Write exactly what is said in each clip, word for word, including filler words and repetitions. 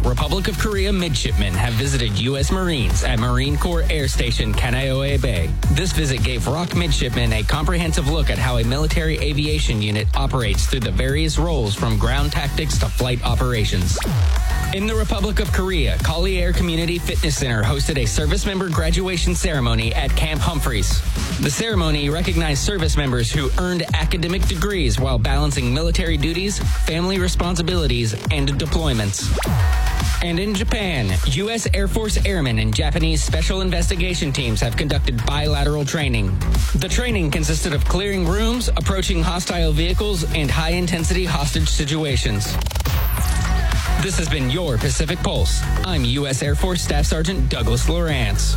Republic of Korea midshipmen have visited U S Marines at Marine Corps Air Station Kaneohe Bay. This visit gave ROK midshipmen a comprehensive look at how a military aviation unit operates through the various roles from ground tactics to flight operations. In the Republic of Korea, Collier Community Fitness Center hosted a service member graduation ceremony at Camp Humphreys. The ceremony recognized service members who earned academic degrees while balancing military duties, family responsibilities, and deployments. And in Japan, U S Air Force airmen and Japanese special investigation teams have conducted bilateral training. The training consisted of clearing rooms, approaching hostile vehicles, and high-intensity hostage situations. This has been your Pacific Pulse. I'm U S Air Force Staff Sergeant Douglas Lawrence.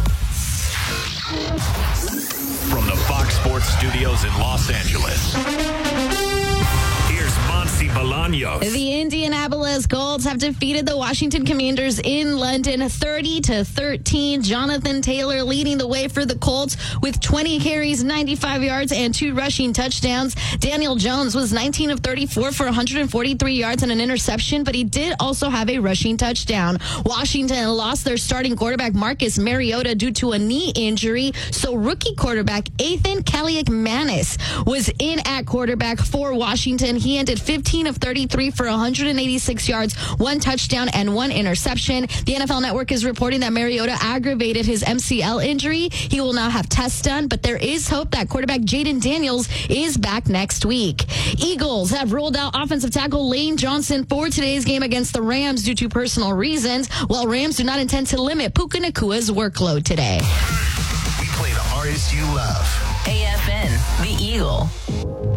From the Fox Sports Studios in Los Angeles, here's Monty Bolaños. The Indianapolis Colts have defeated the Washington Commanders in London thirty to thirteen. Jonathan Taylor leading the way for the Colts with twenty carries, ninety-five yards, and two rushing touchdowns. Daniel Jones was nineteen of thirty-four for one hundred forty-three yards and an interception, but he did also have a rushing touchdown. Washington lost their starting quarterback, Marcus Mariota, due to a knee injury, so rookie quarterback Ethan Kaliakmanis was in at quarterback for Washington. He ended fifteen of thirty-three for one hundred eighty-six yards, one touchdown, and one interception. The N F L Network is reporting that Mariota aggravated his M C L injury. He will now have tests done, but there is hope that quarterback Jaden Daniels is back next week. Eagles have ruled out offensive tackle Lane Johnson for today's game against the Rams due to personal reasons, while Rams do not intend to limit Puka Nakua's workload today. We play the artists you love. A F N, The Eagle.